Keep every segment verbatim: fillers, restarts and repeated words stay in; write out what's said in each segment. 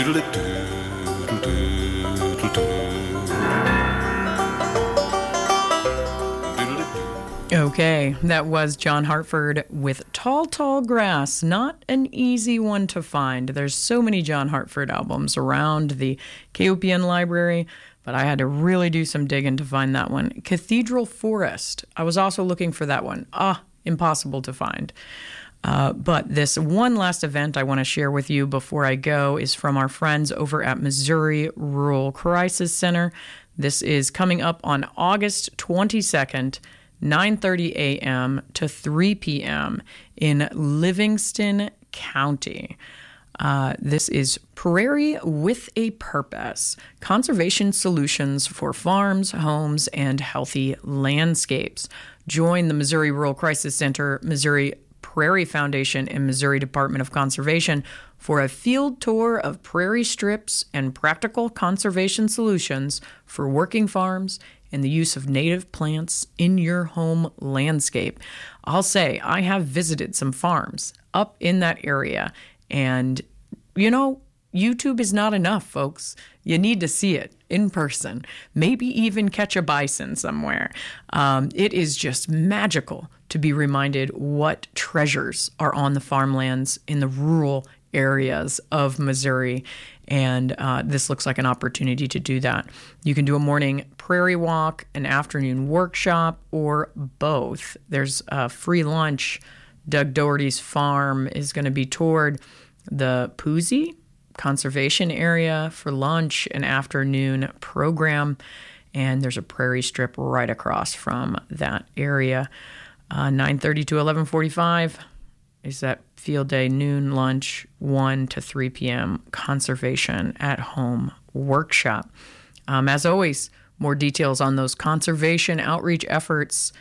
Okay, that was John Hartford with Tall, Tall Grass. Not an easy one to find. There's so many John Hartford albums around the K O P N library, but I had to really do some digging to find that one. Cathedral Forest. I was also looking for that one. Ah, impossible to find. Uh, but this one last event I want to share with you before I go is from our friends over at Missouri Rural Crisis Center. This is coming up on August twenty-second, nine thirty a.m. to three p.m. in Livingston County. Uh, this is Prairie with a Purpose, conservation solutions for farms, homes, and healthy landscapes. Join the Missouri Rural Crisis Center, Missouri Prairie Foundation, and Missouri Department of Conservation for a field tour of prairie strips and practical conservation solutions for working farms and the use of native plants in your home landscape. I'll say I have visited some farms up in that area, and, you know, YouTube is not enough, folks. You need to see it in person, maybe even catch a bison somewhere. Um, it is just magical to be reminded what treasures are on the farmlands in the rural areas of Missouri. And uh, this looks like an opportunity to do that. You can do a morning prairie walk, an afternoon workshop, or both. There's a free lunch. Doug Doherty's farm is going to be toured. The Poozy Conservation Area for lunch and afternoon program. And there's a prairie strip right across from that area. Uh, nine thirty to eleven forty-five is that field day, noon lunch, one to three p.m. conservation at home workshop. Um, as always, more details on those conservation outreach efforts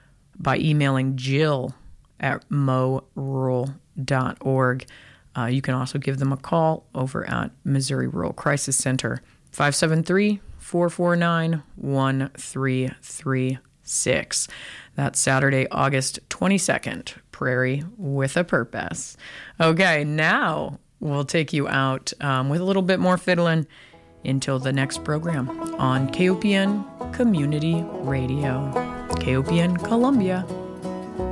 by emailing Jill at mo rural dot org. Uh, you can also give them a call over at Missouri Rural Crisis Center, five seven three, four four nine, one three three six. That's Saturday, August twenty-second, Prairie with a Purpose. Okay, now we'll take you out um, with a little bit more fiddling until the next program on K O P N Community Radio. K O P N Columbia.